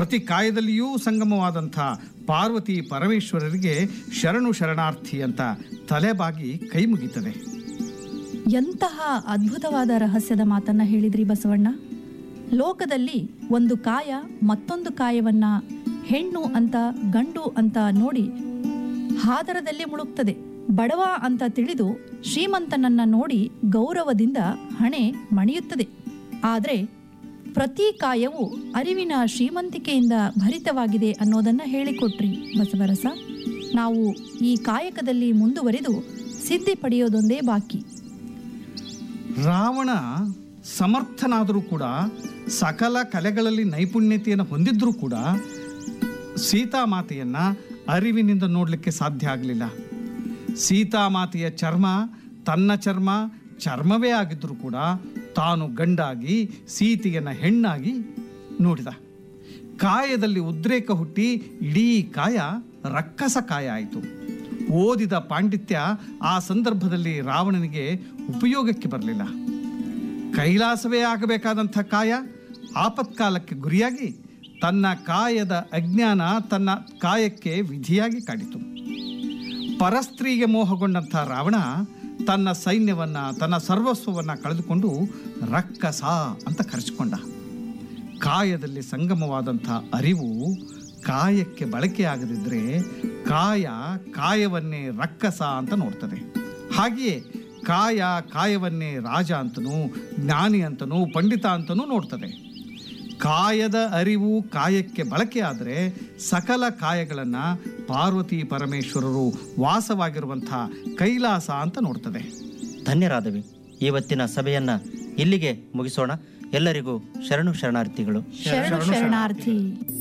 ಪ್ರತಿ ಕಾಯದಲ್ಲಿಯೂ ಸಂಗಮವಾದಂಥ ಪಾರ್ವತಿ ಪರಮೇಶ್ವರರಿಗೆ ಶರಣು ಶರಣಾರ್ಥಿ ಅಂತ ತಲೆಬಾಗಿ ಕೈ ಮುಗಿತದೆ. ಎಂತಹ ಅದ್ಭುತವಾದ ರಹಸ್ಯದ ಮಾತನ್ನ ಹೇಳಿದ್ರಿ ಬಸವಣ್ಣ. ಲೋಕದಲ್ಲಿ ಒಂದು ಕಾಯ ಮತ್ತೊಂದು ಕಾಯವನ್ನ ಹೆಣ್ಣು ಅಂತ ಗಂಡು ಅಂತ ನೋಡಿ ಹಾದರದಲ್ಲಿ ಮುಳುಗ್ತದೆ. ಬಡವ ಅಂತ ತಿಳಿದು ಶ್ರೀಮಂತನನ್ನ ನೋಡಿ ಗೌರವದಿಂದ ಹಣೆ ಮಣಿಯುತ್ತದೆ. ಆದರೆ ಪ್ರತಿ ಕಾಯವು ಅರಿವಿನ ಶ್ರೀಮಂತಿಕೆಯಿಂದ ಭರಿತವಾಗಿದೆ ಅನ್ನೋದನ್ನ ಹೇಳಿಕೊಟ್ರಿ ಬಸವರಸ. ನಾವು ಈ ಕಾಯಕದಲ್ಲಿ ಮುಂದುವರೆದು ಸಿದ್ಧಿ ಪಡೆಯೋದೊಂದೇ ಬಾಕಿ. ರಾವಣ ಸಮರ್ಥನಾದರೂ ಕೂಡ, ಸಕಲ ಕಲೆಗಳಲ್ಲಿ ನೈಪುಣ್ಯತೆಯನ್ನು ಹೊಂದಿದ್ರೂ ಕೂಡ ಸೀತಾಮಾತೆಯನ್ನ ಅರಿವಿನಿಂದ ನೋಡಲಿಕ್ಕೆ ಸಾಧ್ಯ ಆಗಲಿಲ್ಲ. ಸೀತಾಮಾತೆಯ ಚರ್ಮ ತನ್ನ ಚರ್ಮವೇ ಆಗಿದ್ರೂ ಕೂಡ ತಾನು ಗಂಡಾಗಿ ಸೀತೆಯನ್ನು ಹೆಣ್ಣಾಗಿ ನೋಡಿದ. ಕಾಯದಲ್ಲಿ ಉದ್ರೇಕ ಹುಟ್ಟಿ ಇಡೀ ಕಾಯ ರಕ್ಕಸ ಕಾಯ ಆಯಿತು. ಓದಿದ ಪಾಂಡಿತ್ಯ ಆ ಸಂದರ್ಭದಲ್ಲಿ ರಾವಣನಿಗೆ ಉಪಯೋಗಕ್ಕೆ ಬರಲಿಲ್ಲ. ಕೈಲಾಸವೇ ಆಗಬೇಕಾದಂಥ ಕಾಯ ಆಪತ್ಕಾಲಕ್ಕೆ ಗುರಿಯಾಗಿ ತನ್ನ ಕಾಯದ ಅಜ್ಞಾನ ತನ್ನ ಕಾಯಕ್ಕೆ ವಿಧಿಯಾಗಿ ಕಾಡಿತು. ಪರಸ್ತ್ರೀಗೆ ಮೋಹಗೊಂಡಂಥ ರಾವಣ ತನ್ನ ಸೈನ್ಯವನ್ನು ತನ್ನ ಸರ್ವಸ್ವವನ್ನು ಕಳೆದುಕೊಂಡು ರಕ್ಕಸ ಅಂತ ಕರೆಸಿಕೊಂಡ. ಕಾಯದಲ್ಲಿ ಸಂಗಮವಾದಂಥ ಅರಿವು ಕಾಯಕ್ಕೆ ಬಳಕೆಯಾಗದಿದ್ದರೆ ಕಾಯವನ್ನೇ ರಕ್ಕಸ ಅಂತ ನೋಡ್ತದೆ. ಹಾಗೆಯೇ ಕಾಯವನ್ನೇ ರಾಜ ಅಂತನೂ ಜ್ಞಾನಿ ಅಂತನೂ ಪಂಡಿತ ಅಂತನೂ ನೋಡ್ತದೆ. ಕಾಯದ ಅರಿವು ಕಾಯಕ್ಕೆ ಬಳಕೆಯಾದರೆ ಸಕಲ ಕಾಯಗಳನ್ನು ಪಾರ್ವತಿ ಪರಮೇಶ್ವರರು ವಾಸವಾಗಿರುವಂಥ ಕೈಲಾಸ ಅಂತ ನೋಡ್ತದೆ. ಧನ್ಯರಾದವಿ. ಇವತ್ತಿನ ಸಭೆಯನ್ನು ಇಲ್ಲಿಗೆ ಮುಗಿಸೋಣ. ಎಲ್ಲರಿಗೂ ಶರಣು ಶರಣಾರ್ಥಿಗಳು. ಶರಣಾರ್ಥಿ.